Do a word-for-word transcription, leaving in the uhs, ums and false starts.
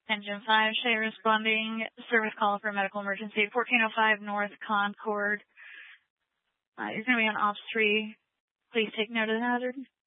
Engine five, Shay responding. Service call for medical emergency. fourteen oh five North Concord. Uh, you're going to be on ops three. Please take note of the hazard.